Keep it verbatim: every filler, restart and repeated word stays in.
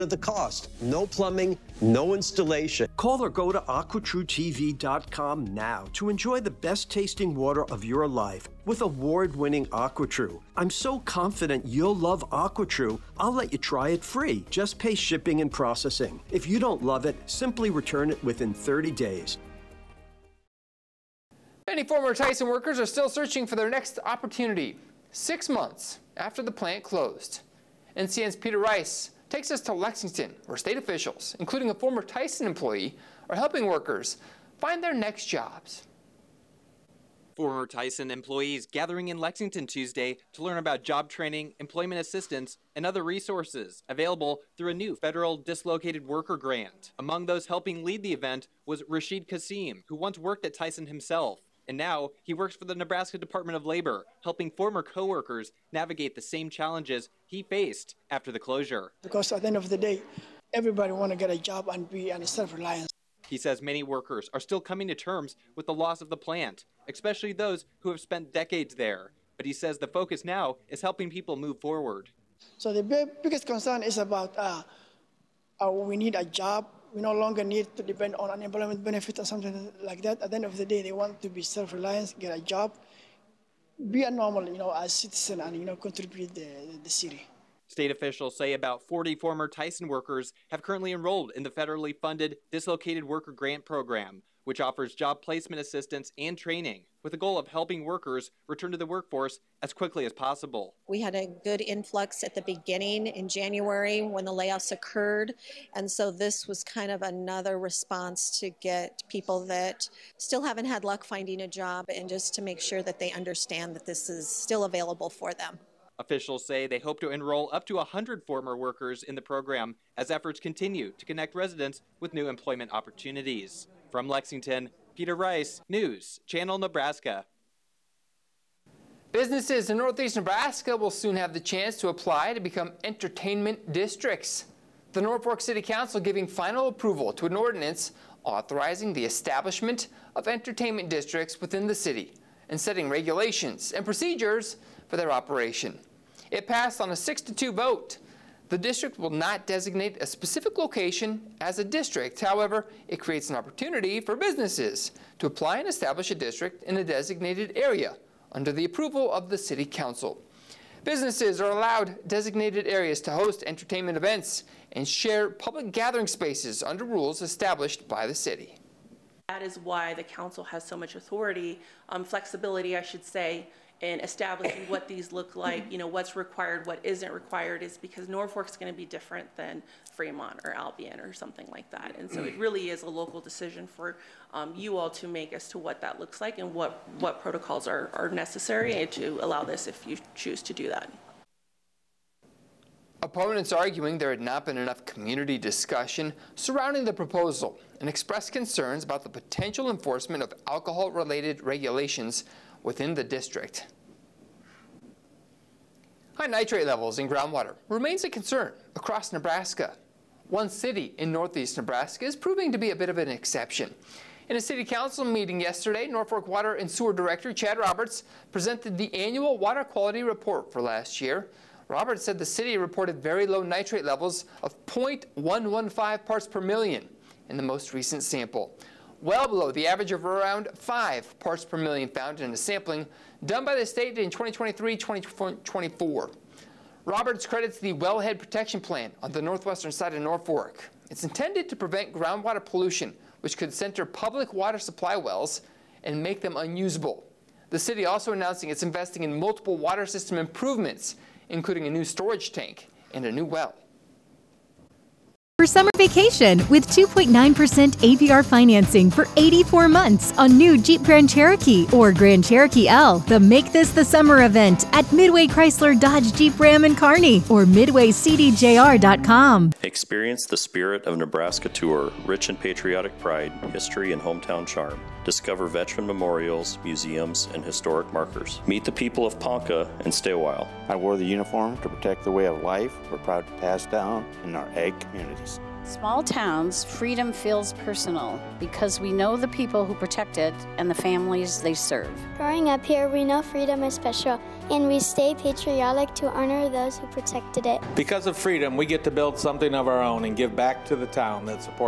of the cost. No plumbing, no installation. Call or go to aqua true T V dot com now to enjoy the best tasting water of your life with award-winning AquaTrue. I'm so confident you'll love AquaTrue, I'll let you try it free. Just pay shipping and processing. If you don't love it, simply return it within thirty days. Many former Tyson workers are still searching for their next opportunity, six months after the plant closed. N C N's Peter Rice takes us to Lexington, where state officials, including a former Tyson employee, are helping workers find their next jobs. Former Tyson employees gathering in Lexington Tuesday to learn about job training, employment assistance, and other resources available through a new federal dislocated worker grant. Among those helping lead the event was Rashid Kasim, who once worked at Tyson himself. And now he works for the Nebraska Department of Labor, helping former coworkers navigate the same challenges he faced after the closure. Because at the end of the day, everybody want to get a job and be on self-reliance. He says many workers are still coming to terms with the loss of the plant, especially those who have spent decades there. But he says the focus now is helping people move forward. So the big, biggest concern is about uh, uh, we need a job. We no longer need to depend on unemployment benefit or something like that. At the end of the day, they want to be self-reliant, get a job, be a normal, you know, as citizen, and you know, contribute the the city. State officials say about forty former Tyson workers have currently enrolled in the federally funded Dislocated Worker Grant Program, which offers job placement assistance and training with the goal of helping workers return to the workforce as quickly as possible. We had a good influx at the beginning in January when the layoffs occurred, and so this was kind of another response to get people that still haven't had luck finding a job and just to make sure that they understand that this is still available for them. Officials say they hope to enroll up to one hundred former workers in the program as efforts continue to connect residents with new employment opportunities. From Lexington, Peter Rice, News Channel Nebraska. Businesses in Northeast Nebraska will soon have the chance to apply to become entertainment districts. The Norfolk City Council giving final approval to an ordinance authorizing the establishment of entertainment districts within the city and setting regulations and procedures for their operation. It passed on a six to two vote. The district will not designate a specific location as a district. However, it creates an opportunity for businesses to apply and establish a district in a designated area under the approval of the City Council. Businesses are allowed designated areas to host entertainment events and share public gathering spaces under rules established by the city. That is why the council has so much authority, um, flexibility, I should say, in establishing what these look like, you know, what's required, what isn't required, is because Norfolk's going to be different than Fremont or Albion or something like that. And so it really is a local decision for um, you all to make as to what that looks like and what, what protocols are, are necessary to allow this if you choose to do that. Opponents arguing there had not been enough community discussion surrounding the proposal and expressed concerns about the potential enforcement of alcohol-related regulations within the district. High nitrate levels in groundwater remains a concern across Nebraska. One city in northeast Nebraska is proving to be a bit of an exception. In a city council meeting yesterday, Norfolk Water and Sewer Director Chad Roberts presented the annual water quality report for last year. Roberts said the city reported very low nitrate levels of zero point one one five parts per million in the most recent sample, well below the average of around five parts per million found in a sampling done by the state in twenty twenty-three twenty twenty-four. Roberts credits the Wellhead Protection Plan on the northwestern side of Norfolk. It's intended to prevent groundwater pollution, which could center public water supply wells and make them unusable. The city also announcing it's investing in multiple water system improvements, including a new storage tank and a new well. For summer vacation with two point nine percent A P R financing for eighty-four months on new Jeep Grand Cherokee or Grand Cherokee L. The Make This the Summer event at Midway Chrysler Dodge Jeep Ram and Kearney or midway c d j r dot com. Experience the Spirit of Nebraska tour, rich in patriotic pride, history, and hometown charm. Discover veteran memorials, museums, and historic markers. Meet the people of Ponca and stay a while. I wore the uniform to protect the way of life we're proud to pass down in our ag communities. lives. Small towns, freedom feels personal because we know the people who protect it and the families they serve. Growing up here, we know freedom is special, and we stay patriotic to honor those who protected it. Because of freedom, we get to build something of our own and give back to the town that supports